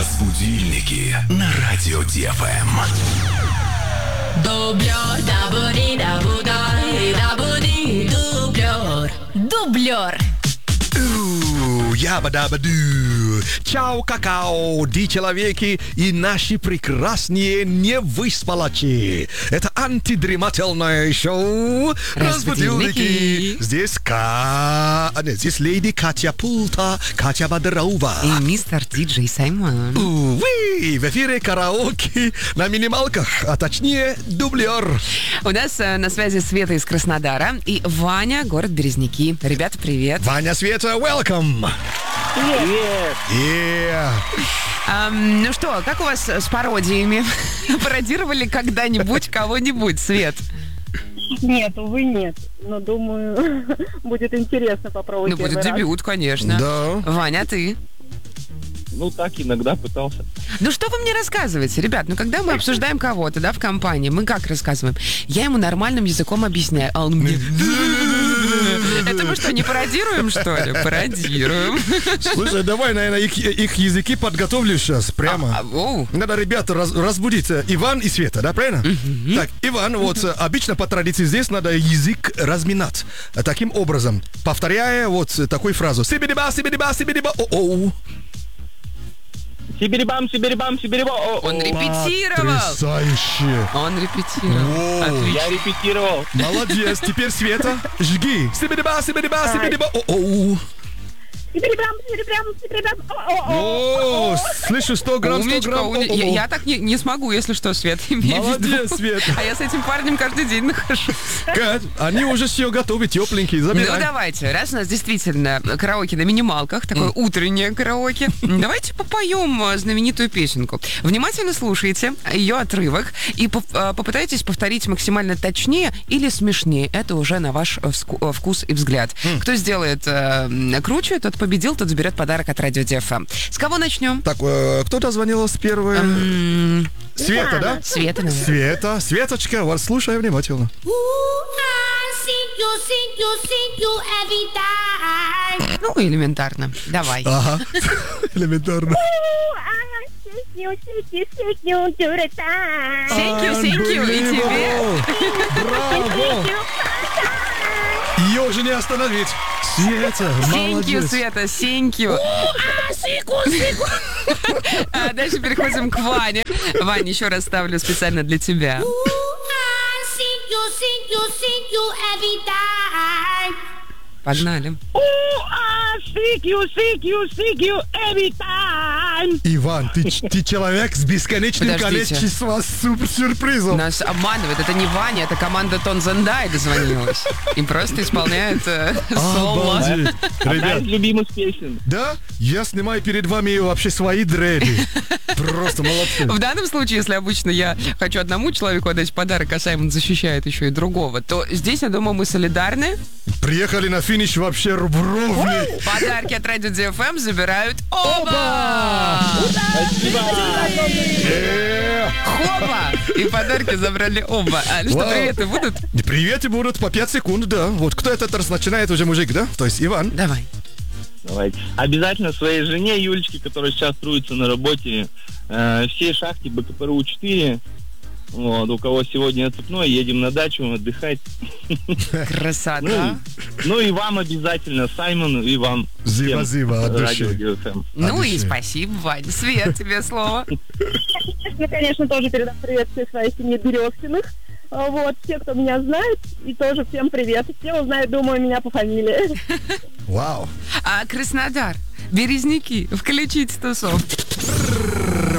Будильники на радио ДФМ. Дублер. Яба-даба-ду. Чао, какао, ди-человеки и наши прекрасные невыспалачи. Это антидремательное шоу «Разбудильники». Здесь здесь леди Катя Пулта, Катя Бодрова. И мистер Диджей Саймон. В эфире караоке на минималках, а точнее дублер. У нас на связи Света из Краснодара и Ваня, город Березники. Ребята, привет. Ваня, Света, welcome. Привет! Ну что, как у вас с пародиями? Пародировали когда-нибудь кого-нибудь, Свет? Нет, увы, нет. Но думаю, будет интересно попробовать. Ну, будет дебют, конечно. Да. Ваня, а ты? Ну, так иногда пытался. Ну, что вы мне рассказываете, ребят? Ну, когда мы обсуждаем кого-то, да, в компании, мы как рассказываем? Я ему нормальным языком объясняю, а он мне... Это мы что, не пародируем, что ли? Пародируем. Слушай, давай, наверное, их языки подготовлю сейчас прямо. Надо, ребята, разбудить Иван и Света, да, правильно? Так, Иван, вот обычно по традиции здесь надо язык разминать. Таким образом, повторяя вот такую фразу. Сибириба, сибириба, сибириба, о-оу. Сибирибам, сибирибам, сибириба. Он репетировал. Потрясающе. Он репетировал. Отлично. Я репетировал. Молодец. Теперь, Света, жги. Сибириба, сибириба, сибириба, о-оу. О, слышу, 100 грамм, 100 грамм. Я так не смогу, если что, Свет. Молодец, Свет. А я с этим парнем каждый день нахожусь. Кать, они уже все готовы, тепленькие. Забирай. Ну, давайте, раз у нас действительно караоке на минималках, такое утреннее караоке, давайте попоем знаменитую песенку. Внимательно слушайте ее отрывок и попытайтесь повторить максимально точнее или смешнее. Это уже на ваш вкус и взгляд. Кто сделает круче, тот победил, тот заберет подарок от Радио ДФМ. С кого начнем? Так, кто-то звонил с первой? Света, да? Света, наверное. Света. Светочка, вас слушаю внимательно. Ну, элементарно. Давай. Ага, элементарно. Сенькю, и тебе. Браво! Ее уже не остановить. Света, молодец. Света, сенькю. А дальше переходим к Ване. Вань, еще раз ставлю специально для тебя. Погнали. Иван, ты человек с бесконечным Подождите. количеством сюрпризов. Нас обманывает. Это не Ваня, это команда Тонзендай дозвонилась. И просто исполняет соло. Обалдеть. Одна Ребят, из любимых песен. да? Я снимаю перед вами вообще свои дреды. Просто молодцы. В данном случае, если обычно я хочу одному человеку отдать подарок, а Саймон защищает еще и другого, то здесь, я думаю, мы солидарны. Приехали на финиш вообще ровный. Подарки от Радио ДФМ забирают оба! Спасибо. Хопа! И подарки забрали оба. Что, Вау. приветы будут? Приветы будут по 5 секунд, да. Вот кто этот раз начинает уже мужик, да? То есть Иван. Давай. Давайте. Обязательно своей жене Юлечке, которая сейчас трудится на работе, всей шахте БКПРУ-4. Вот, у кого сегодня отцепное, едем на дачу отдыхать. Красота. Ну и вам обязательно, Саймону, и вам. Зива-зива, от Радио души. ДФМ. Ну и души. спасибо, Вань. Свет, тебе слово. Я, конечно, тоже передам привет всей своей семье Березкиных. Вот, все, кто меня знает, и тоже всем привет. Все узнают, думаю, меня по фамилии. Вау. А Краснодар, Березники, включить тусовку.